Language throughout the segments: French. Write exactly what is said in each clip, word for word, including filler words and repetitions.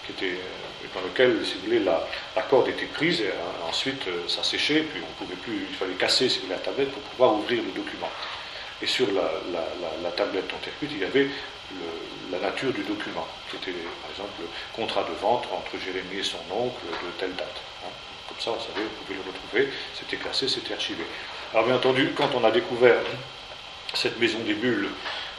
qui était, euh, dans lequel, si vous voulez, la, la corde était prise, et euh, ensuite euh, ça séchait, puis on pouvait plus, il fallait casser, si vous voulez, la tablette pour pouvoir ouvrir le document. Et sur la, la, la, la tablette en terre cuite, il y avait le, la nature du document, qui était, par exemple, le contrat de vente entre Jérémie et son oncle de telle date. Hein. Comme ça, on savait, on pouvait le retrouver, c'était classé, c'était archivé. Alors, bien entendu, quand on a découvert cette maison des bulles,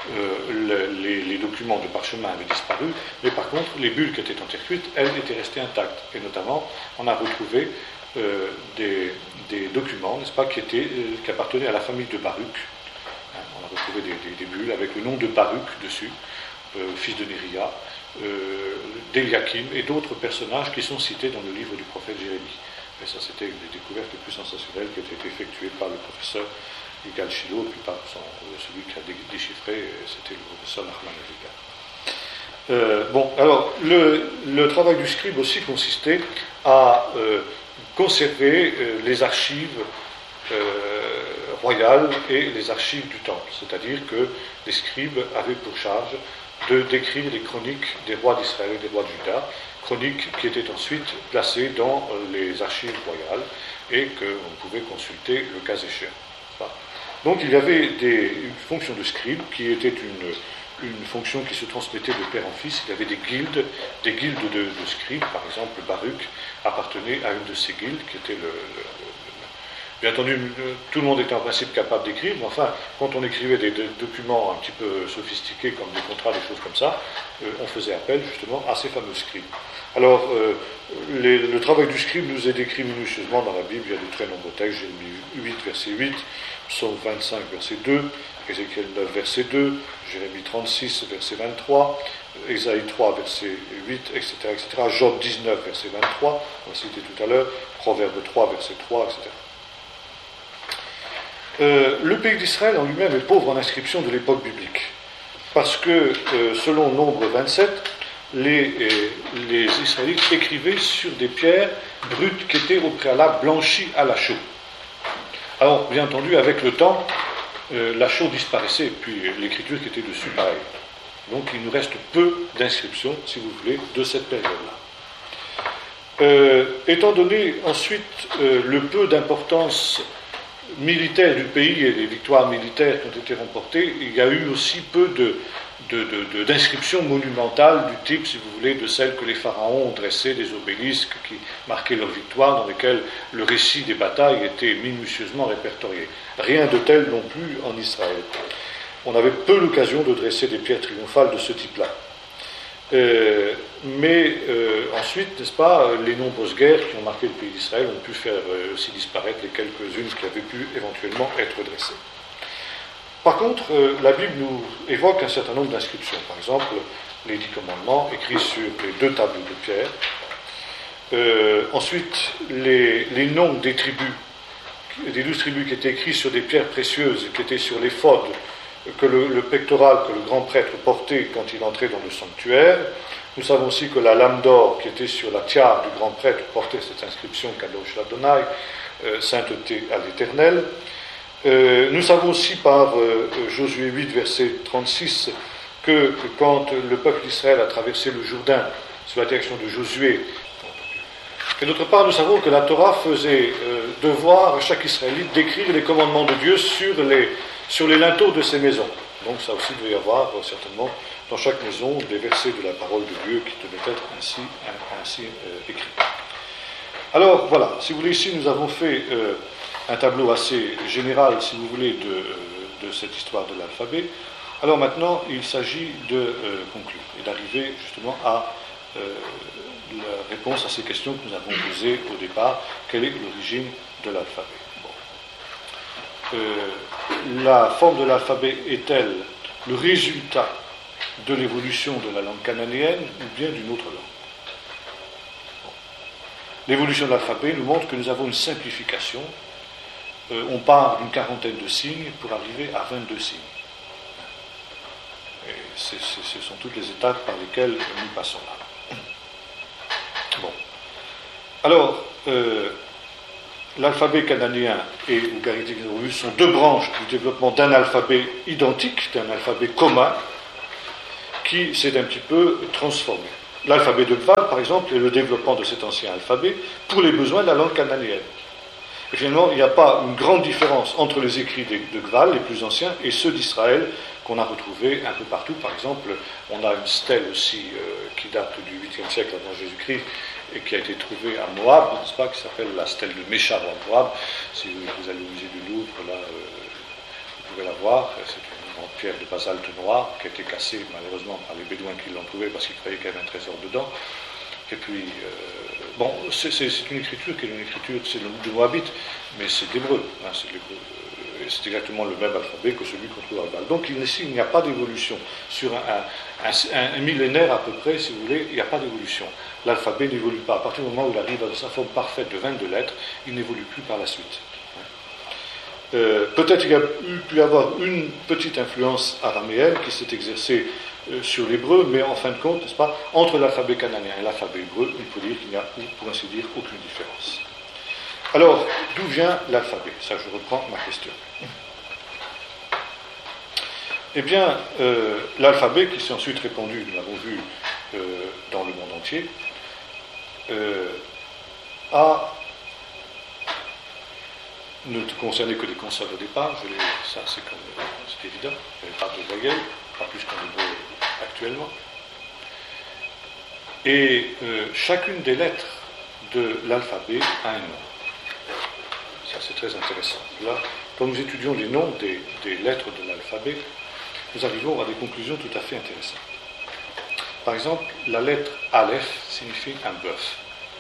euh, le, les, les documents de parchemin avaient disparu, mais par contre, les bulles qui étaient en terre cuite, elles étaient restées intactes. Et notamment, on a retrouvé euh, des, des documents, n'est-ce pas, qui, étaient, euh, qui appartenaient à la famille de Baruch. On a retrouvé des, des, des bulles avec le nom de Baruch dessus, euh, fils de Néria, euh, d'Eliakim et d'autres personnages qui sont cités dans le livre du prophète Jérémie. Et ça, c'était une des découvertes les plus sensationnelles qui a été effectuée par le professeur Yigal Shilo, et puis par son, celui qui a déchiffré, c'était le professeur Nachman Eviga. Euh, bon, alors, le, le travail du scribe aussi consistait à euh, conserver euh, les archives euh, royales et les archives du temple, c'est-à-dire que les scribes avaient pour charge de décrire les chroniques des rois d'Israël et des rois de Juda, chroniques qui étaient ensuite placées dans les archives royales et qu'on pouvait consulter le cas échéant. Donc il y avait des, une fonction de scribe qui était une, une fonction qui se transmettait de père en fils. Il y avait des guildes, des guildes de, de scribes, par exemple Baruch appartenait à une de ces guildes qui était le, le Bien entendu, tout le monde était en principe capable d'écrire, mais enfin, quand on écrivait des, des documents un petit peu sophistiqués, comme des contrats, des choses comme ça, euh, on faisait appel justement à ces fameux scribes. Alors, euh, les, le travail du scribe nous est décrit minutieusement dans la Bible. Il y a de très nombreux textes. Jérémie huit, verset huit, Psaume vingt-cinq, verset deux, Ézéchiel neuf, verset deux, Jérémie trente-six, verset vingt-trois, Ésaïe trois, verset huit, et cetera, et cetera, Job dix-neuf, verset vingt-trois, on l'a cité tout à l'heure, Proverbe trois, verset trois, et cetera. Euh, le pays d'Israël en lui-même est pauvre en inscriptions de l'époque biblique, parce que, euh, selon Nombre vingt-sept, les, euh, les Israélites écrivaient sur des pierres brutes qui étaient au préalable blanchies à la chaux. Alors, bien entendu, avec le temps, euh, la chaux disparaissait, puis l'écriture qui était dessus, pareil. Donc, il nous reste peu d'inscriptions, si vous voulez, de cette période-là. Euh, étant donné ensuite euh, le peu d'importance militaire du pays et les victoires militaires qui ont été remportées, il y a eu aussi peu de, de, de, de, d'inscriptions monumentales du type, si vous voulez, de celles que les pharaons ont dressées, des obélisques qui marquaient leur victoire, dans lesquels le récit des batailles était minutieusement répertorié. Rien de tel non plus en Israël. On avait peu l'occasion de dresser des pierres triomphales de ce type-là. Euh, mais euh, ensuite, n'est-ce pas, les nombreuses guerres qui ont marqué le pays d'Israël ont pu faire euh, aussi disparaître les quelques-unes qui avaient pu éventuellement être dressées. Par contre, euh, la Bible nous évoque un certain nombre d'inscriptions. Par exemple, les dix commandements écrits sur les deux tableaux de pierre. Euh, ensuite, les, les noms des tribus, des douze tribus qui étaient écrits sur des pierres précieuses, qui étaient sur l'éphod que le, le pectoral que le grand prêtre portait quand il entrait dans le sanctuaire. Nous savons aussi que la lame d'or qui était sur la tiare du grand prêtre portait cette inscription Kadosh l'Adonai, euh, sainteté à l'Éternel. Euh, nous savons aussi par euh, Josué huit, verset trente-six, que quand le peuple d'Israël a traversé le Jourdain sous la direction de Josué, et d'autre part, nous savons que la Torah faisait euh, devoir à chaque Israélite d'écrire les commandements de Dieu sur les sur les linteaux de ces maisons. Donc ça aussi devait y avoir euh, certainement dans chaque maison des versets de la parole de Dieu qui devaient être ainsi, ainsi euh, écrits. Alors voilà, si vous voulez, ici nous avons fait euh, un tableau assez général, si vous voulez, de, de cette histoire de l'alphabet. Alors maintenant, il s'agit de euh, conclure et d'arriver justement à euh, la réponse à ces questions que nous avons posées au départ. Quelle est l'origine de l'alphabet ? Euh, la forme de l'alphabet est-elle le résultat de l'évolution de la langue cananéenne ou bien d'une autre langue ? Bon. L'évolution de l'alphabet nous montre que nous avons une simplification. Euh, on part d'une quarantaine de signes pour arriver à vingt-deux signes. Et c'est, c'est, ce sont toutes les étapes par lesquelles nous passons là. Bon. Alors, euh, l'alphabet cananéen et l'ougaritique sont deux branches du développement d'un alphabet identique, d'un alphabet commun, qui s'est un petit peu transformé. l'alphabet de Gval, par exemple, est le développement de cet ancien alphabet pour les besoins de la langue cananéenne. Et finalement, il n'y a pas une grande différence entre les écrits de, de Gval, les plus anciens, et ceux d'Israël qu'on a retrouvés un peu partout. Par exemple, on a une stèle aussi euh, qui date du huitième siècle avant Jésus-Christ et qui a été trouvée à Moab, n'est-ce pas, qui s'appelle la stèle de Méchar en Moab. Si vous, vous allez au musée du Louvre, là, euh, vous pouvez la voir. C'est une grande pierre de basalte noir qui a été cassée malheureusement par les Bédouins qui l'ont trouvée parce qu'ils croyaient qu'il y avait un trésor dedans. Et puis, euh, bon, c'est, c'est, c'est une écriture qui est une écriture, c'est le, du Moabite, mais c'est d'hébreu. Hein, c'est, euh, c'est exactement le même alphabet que celui qu'on trouve à Gval. Donc ici, il n'y a pas d'évolution. Sur un, un, un, un millénaire à peu près, si vous voulez, il n'y a pas d'évolution. L'alphabet n'évolue pas. À partir du moment où il arrive à sa forme parfaite de vingt-deux lettres, il n'évolue plus par la suite. Euh, peut-être qu'il y a eu, pu y avoir une petite influence araméenne qui s'est exercée euh, sur l'hébreu, mais en fin de compte, n'est-ce pas, entre l'alphabet cananéen et l'alphabet hébreu, il faut dire qu'il n'y a, pour ainsi dire, aucune différence. Alors, d'où vient l'alphabet? Ça, je reprends ma question. Eh bien, euh, l'alphabet qui s'est ensuite répandu, nous l'avons vu euh, dans le monde entier, euh, a ne concernait que les consonnes au départ, je l'ai, ça c'est, comme, c'est évident, il n'y avait pas de voyelles, pas plus qu'en hébreu actuellement. Et euh, chacune des lettres de l'alphabet a un nom. Ça c'est très intéressant. Là, quand nous étudions les noms des, des lettres de l'alphabet, nous arrivons à des conclusions tout à fait intéressantes. Par exemple, la lettre Aleph signifie un bœuf.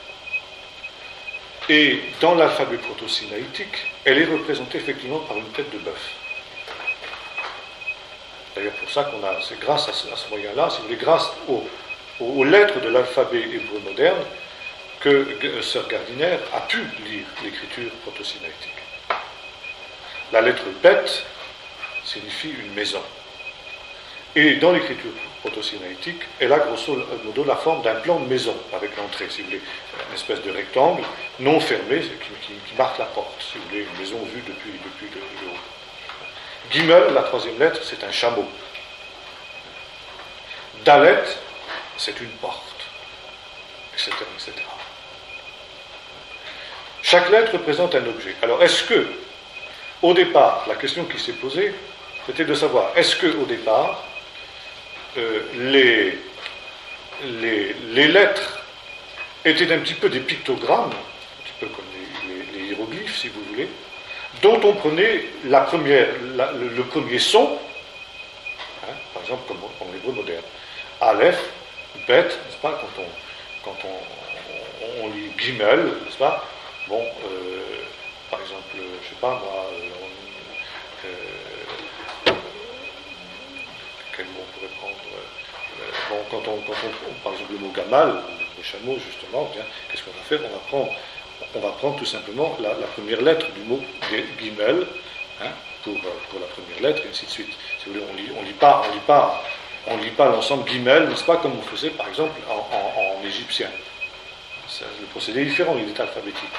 Et dans l'alphabet proto-sinaïtique, elle est représentée effectivement par une tête de bœuf. D'ailleurs, pour ça qu'on a, c'est grâce à ce, à ce moyen-là, si vous voulez, grâce aux, aux lettres de l'alphabet hébreu moderne, que Sir Gardiner a pu lire l'écriture proto-sinaïtique. La lettre Bet signifie une maison. Et dans l'écriture proto-sinaïtique, elle a grosso modo la forme d'un plan de maison, avec l'entrée, si vous voulez, une espèce de rectangle non fermé, qui, qui, qui marque la porte, si vous voulez, une maison vue depuis, depuis le, le haut. Gimel, la troisième lettre, c'est un chameau. Dalet, c'est une porte, et cetera, et cetera. Chaque lettre représente un objet. Alors, est-ce que, au départ, la question qui s'est posée, c'était de savoir, est-ce que, au départ, Euh, les, les, les lettres étaient un petit peu des pictogrammes, un petit peu comme les, les, les hiéroglyphes, si vous voulez, dont on prenait la première, la, le, le premier son, hein, par exemple comme en hébreu moderne. Aleph, Bet, n'est-ce pas, quand on, quand on, on, on lit Gimel, n'est-ce pas, bon, euh, par exemple, je ne sais pas moi, euh, euh, quel mot on pourrait prendre euh, bon, quand on, quand on, par exemple, le mot gamal, le chameau, justement, bien, qu'est-ce qu'on va faire? On va prendre, on va prendre tout simplement la, la première lettre du mot gimel, hein, pour, pour la première lettre, et ainsi de suite. Si vous voulez, on lit, on lit pas, on lit pas, on lit pas l'ensemble gimel, n'est-ce pas, comme on faisait, par exemple, en, en, en égyptien. Ça, le procédé est différent, il est alphabétique.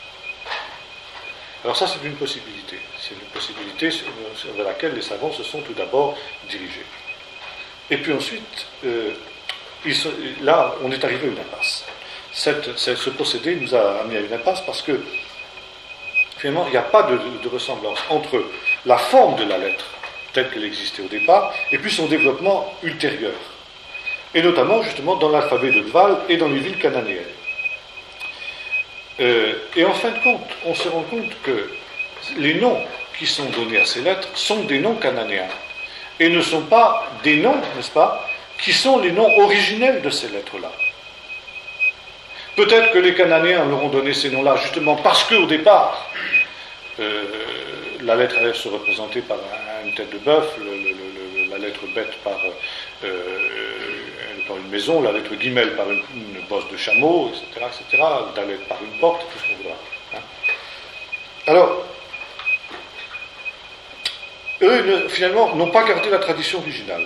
Alors ça, c'est une possibilité. C'est une possibilité vers laquelle les savants se sont tout d'abord dirigés. Et puis ensuite, euh, ils sont, là, on est arrivé à une impasse. Cette, cette, ce procédé nous a amené à une impasse parce que, finalement, il n'y a pas de, de, de ressemblance entre la forme de la lettre, telle qu'elle existait au départ, et puis son développement ultérieur. Et notamment, justement, dans l'alphabet de Gval et dans les villes cananéennes. Euh, et en fin de compte, on se rend compte que les noms qui sont donnés à ces lettres sont des noms cananéens. Et ne sont pas des noms, n'est-ce pas, qui sont les noms originels de ces lettres-là. Peut-être que les Cananéens leur ont donné ces noms-là justement parce qu'au départ, euh, la lettre Aleph se représentait par une tête de bœuf, le, le, le, la lettre Bet par, euh, par une maison, la lettre Gimel par une, une bosse de chameau, et cetera, et cetera, Dalet par une porte, tout ce qu'on voudra. Hein. Alors, eux, finalement, n'ont pas gardé la tradition originale.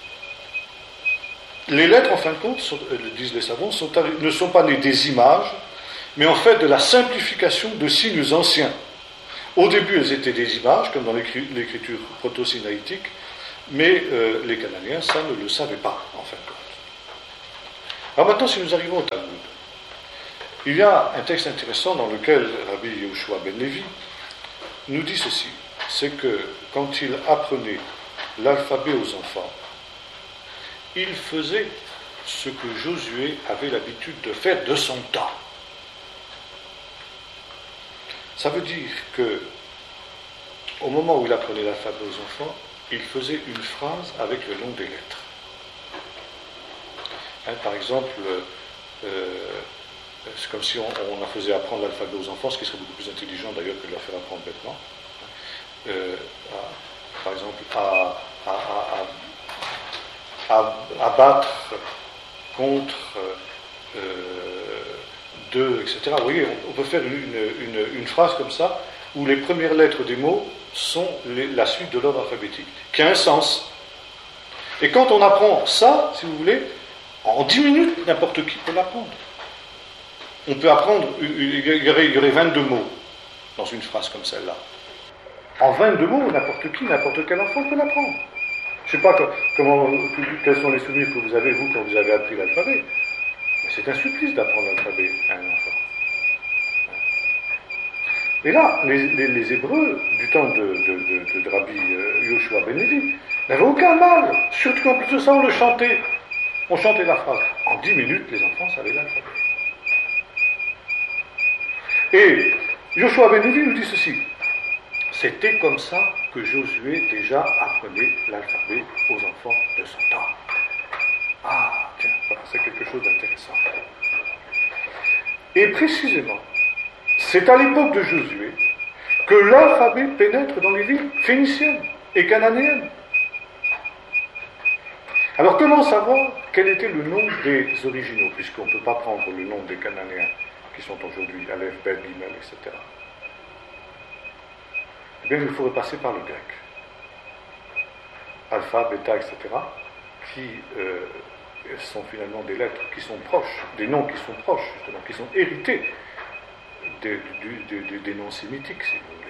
Les lettres, en fin de compte, sont, disent les savants, sont, ne sont pas nées des images, mais en fait de la simplification de signes anciens. Au début, elles étaient des images, comme dans l'écriture proto-sinaïtique, mais euh, les Cananéens, ça, ne le savaient pas, en fin de compte. Alors maintenant, si nous arrivons au Talmud, il y a un texte intéressant dans lequel Rabbi Yehoshua ben Lévi nous dit ceci, c'est que quand il apprenait l'alphabet aux enfants, il faisait ce que Josué avait l'habitude de faire de son temps. Ça veut dire que au moment où il apprenait l'alphabet aux enfants, il faisait une phrase avec le nom des lettres. Hein, par exemple, euh, c'est comme si on, on leur faisait apprendre l'alphabet aux enfants, ce qui serait beaucoup plus intelligent d'ailleurs que de leur faire apprendre bêtement. Euh, à, par exemple, à, à, à, à, à battre contre euh, deux, et cetera. Vous voyez, on, on peut faire une, une, une phrase comme ça, où les premières lettres des mots sont les, la suite de l'ordre alphabétique, qui a un sens. Et quand on apprend ça, si vous voulez, en dix minutes, n'importe qui peut l'apprendre. On peut apprendre, il y aurait, il y aurait vingt-deux mots dans une phrase comme celle-là. En vingt-deux mots, n'importe qui, n'importe quel enfant peut l'apprendre. Je ne sais pas comment, quels sont les souvenirs que vous avez, vous, quand vous avez appris l'alphabet. Mais c'est un supplice d'apprendre l'alphabet à un enfant. Et là, les, les, les Hébreux, du temps de, de, de, de Rabbi Yehoshua ben Lévi, n'avaient aucun mal. Surtout qu'en plus de ça, on le chantait. On chantait la phrase. En dix minutes, les enfants savaient l'alphabet. Et Yehoshua ben Lévi nous dit ceci. C'était comme ça que Josué déjà apprenait l'alphabet aux enfants de son temps. Ah, tiens, voilà, c'est quelque chose d'intéressant. Et précisément, c'est à l'époque de Josué que l'alphabet pénètre dans les villes phéniciennes et cananéennes. Alors comment savoir quel était le nom des originaux, puisqu'on ne peut pas prendre le nom des Cananéens qui sont aujourd'hui Aleph, Bet, Gimel, et cetera. Eh bien, il faudrait passer par le grec. Alpha, bêta, et cetera, qui euh, sont finalement des lettres qui sont proches, des noms qui sont proches, justement, qui sont hérités des, du, du, du, des noms sémitiques, si vous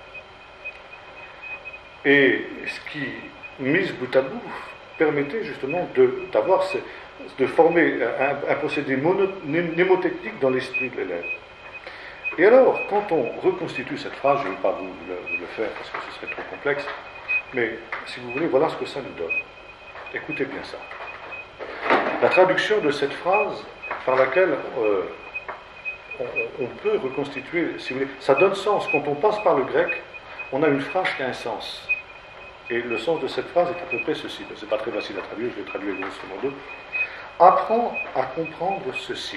voulez. Et ce qui, mise bout à bout, permettait justement de, d'avoir ce, de former un, un procédé mono, mnémotechnique dans l'esprit de l'élève. Et alors, quand on reconstitue cette phrase, je ne vais pas vous le, vous le faire parce que ce serait trop complexe, mais si vous voulez, voilà ce que ça nous donne. Écoutez bien ça. La traduction de cette phrase par laquelle euh, on, on peut reconstituer, si vous voulez, ça donne sens. Quand on passe par le grec, on a une phrase qui a un sens. Et le sens de cette phrase est à peu près ceci. C'est pas très facile à traduire, je vais traduire grosso modo. Apprends à comprendre ceci.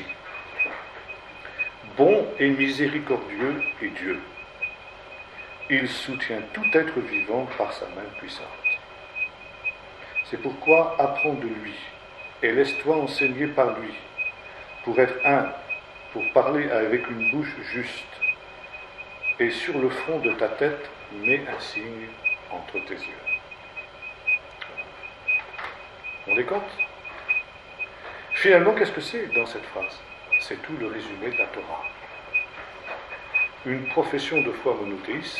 Bon et miséricordieux est Dieu. Il soutient tout être vivant par sa main puissante. C'est pourquoi apprends de lui et laisse-toi enseigner par lui, pour être un, pour parler avec une bouche juste. Et sur le front de ta tête, mets un signe entre tes yeux. On les compte ? Finalement, qu'est-ce que c'est dans cette phrase ? C'est tout le résumé de la Torah. Une profession de foi monothéiste.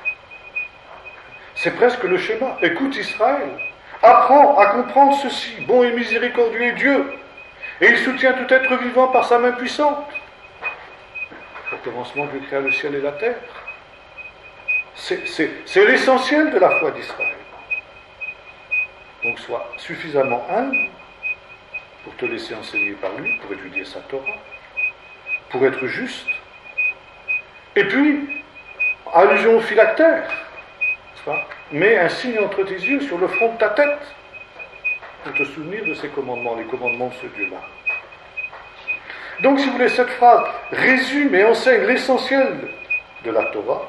C'est presque le schéma. Écoute Israël, apprends à comprendre ceci. Bon et miséricordieux est Dieu, et il soutient tout être vivant par sa main puissante. Au commencement, Dieu créa le ciel et la terre. C'est, c'est, c'est l'essentiel de la foi d'Israël. Donc sois suffisamment humble pour te laisser enseigner par lui, pour étudier sa Torah, pour être juste. Et puis, allusion au phylactère, n'est-ce pas ? Mets un signe entre tes yeux sur le front de ta tête, pour te souvenir de ses commandements, les commandements de ce Dieu-là. Donc, si vous voulez, cette phrase résume et enseigne l'essentiel de la Torah,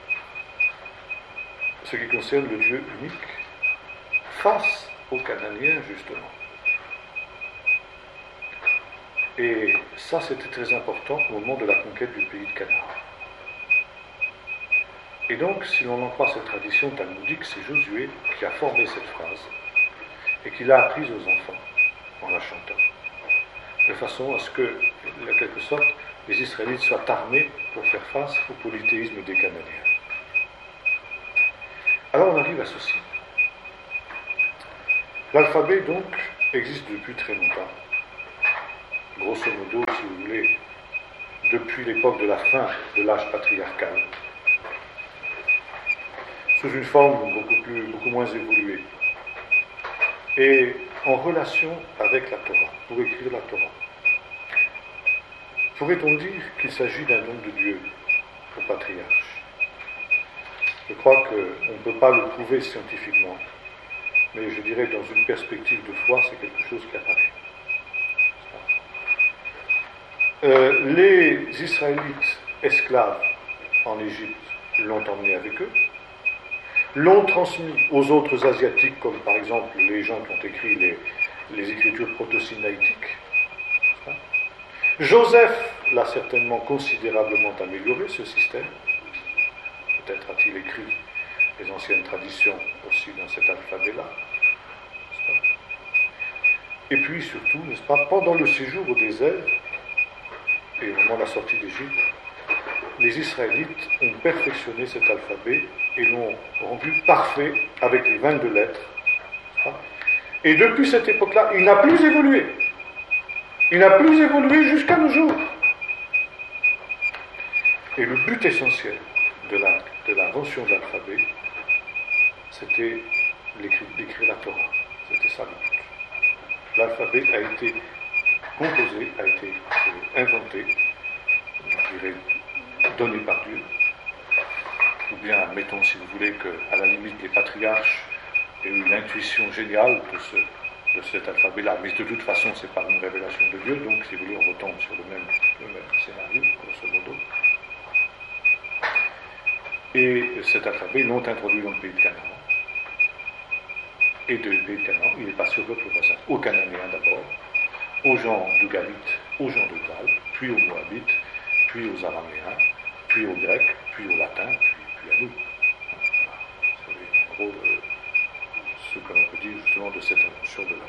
ce qui concerne le Dieu unique, face aux Cananéens, justement. Et ça, c'était très important au moment de la conquête du pays de Canaan. Et donc, si l'on en croit cette tradition talmudique, c'est Josué qui a formé cette phrase et qui l'a apprise aux enfants en la chantant, de façon à ce que, en quelque sorte, les Israélites soient armés pour faire face au polythéisme des Cananéens. Alors on arrive à ceci. L'alphabet, donc, existe depuis très longtemps. grosso modo, si vous voulez, depuis l'époque de la fin de l'âge patriarcal, sous une forme beaucoup, plus, beaucoup moins évoluée, et en relation avec la Torah, pour écrire la Torah. Pourrait-on dire qu'il s'agit d'un don de Dieu au patriarche? Je crois qu'on ne peut pas le prouver scientifiquement, mais je dirais dans une perspective de foi, c'est quelque chose qui apparaît. Euh, les Israélites esclaves en Égypte l'ont emmené avec eux, l'ont transmis aux autres Asiatiques, comme par exemple les gens qui ont écrit les, les écritures proto-sinaïtiques. Joseph l'a certainement considérablement amélioré, ce système. Peut-être a-t-il écrit les anciennes traditions aussi dans cet alphabet-là. Et puis surtout, n'est-ce pas, pendant le séjour au désert, et au moment de la sortie d'Égypte, les Israélites ont perfectionné cet alphabet et l'ont rendu parfait avec les vingt-deux lettres. Et depuis cette époque-là, il n'a plus évolué. Il n'a plus évolué jusqu'à nos jours. Et le but essentiel de la, de l'invention de l'alphabet, c'était d'écrire la Torah. C'était ça le but. L'alphabet a été composé, a été euh, inventé, je dirais, donné par Dieu. Ou bien, admettons, si vous voulez, qu'à la limite, les patriarches aient eu l'intuition géniale de, ce, de cet alphabet-là. Mais de toute façon, c'est par une révélation de Dieu, donc, si vous voulez, on retombe sur le même, le même scénario, grosso modo. Et cet alphabet, ils l'ont introduit dans le pays de Canaan. Et de pays de Canaan, il est passé au peuple voisin, aux Cananéens d'abord, aux gens de Galite, aux gens de Galles, puis aux Moabites, puis aux Araméens, puis aux Grecs, puis aux Latins, puis, puis à nous. Voilà. C'est en gros euh, ce que l'on peut dire justement de cette invention de la